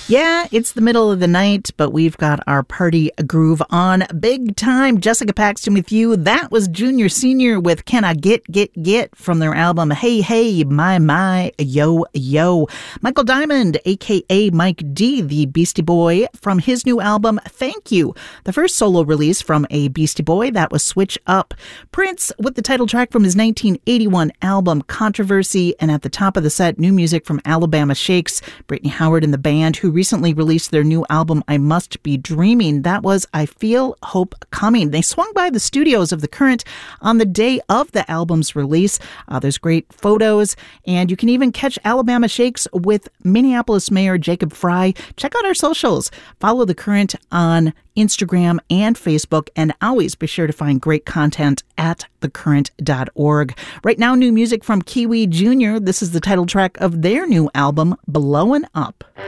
Yeah, it's the middle of the night, but we've got our party groove on big time. Jessica Paxton with you. That was Junior Senior with Can I Get from their album Hey Hey My Yo Yo. Michael Diamond, a.k.a. Mike D, the Beastie Boy, from his new album Thank You, the first solo release from a Beastie Boy. That was Switch Up. Prince with the title track from his 1981 album Controversy, and at the top of the set, new music from Alabama Shakes, Brittany Howard and the band, who recently released their new album I Must Be Dreaming. That was I Feel Hope Coming. They swung by the studios of The Current on the day of the album's release. There's great photos, and you can even catch Alabama Shakes with Minneapolis Mayor Jacob Fry. Check out our socials. Follow The Current on Instagram and Facebook, and always be sure to find great content at thecurrent.org. Right now, new music from Kiwi Jr. This is the title track of their new album, Blowin' Up.